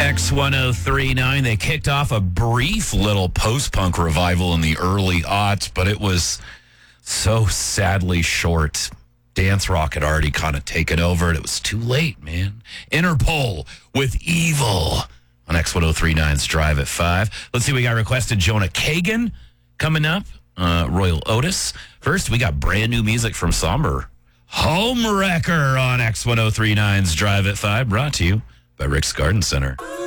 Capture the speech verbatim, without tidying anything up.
X ten thirty-nine, they kicked off a brief little post-punk revival in the early aughts, but it was so sadly short. Dance rock had already kind of taken over, and it was too late, man. Interpol with Evil on X ten thirty-nine's Drive at five. Let's see, we got requested Jonah Kagan coming up, uh, Royal Otis. First, we got brand new music from Somber. Homewrecker on X ten thirty-nine's Drive at five, brought to you by Rick's Garden Center.